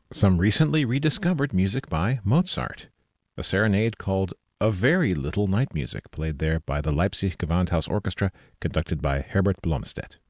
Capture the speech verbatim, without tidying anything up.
some recently rediscovered music by Mozart, a serenade called A Very Little Night Music, played there by the Leipzig Gewandhaus Orchestra, conducted by Herbert Blomstedt.